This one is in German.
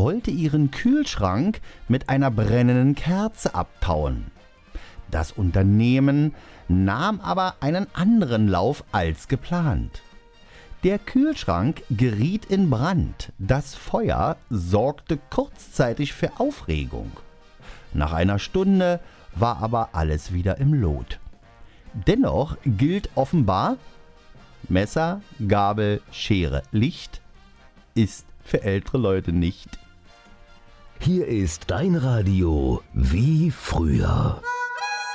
wollte ihren Kühlschrank mit einer brennenden Kerze abtauen. Das Unternehmen nahm aber einen anderen Lauf als geplant. Der Kühlschrank geriet in Brand. Das Feuer sorgte kurzzeitig für Aufregung. Nach einer Stunde war aber alles wieder im Lot. Dennoch gilt offenbar: Messer, Gabel, Schere, Licht ist für ältere Leute nicht. Hier ist dein Radio wie früher.